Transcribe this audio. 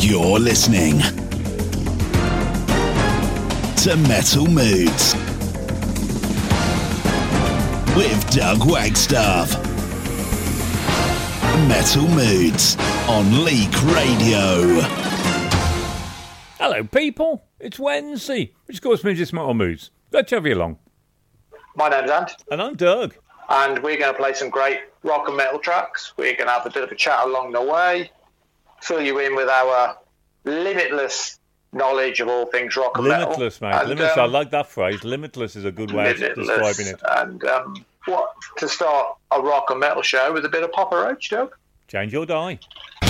You're listening to Metal Moods with Doug Wagstaff. Metal Moods on Leak Radio. Hello, people. It's Wednesday, which of course means it's Metal Moods. Glad to have you along. My name's Ant. And I'm Doug. And we're going to play some great rock and metal tracks. We're going to have a bit of a chat along the way, fill you in with our limitless knowledge of all things rock and metal. Limitless, mate. And, limitless. I like that phrase. Limitless is a good way of describing it. And what to start a rock and metal show with a bit of Papa Roach, Doug? Change or die.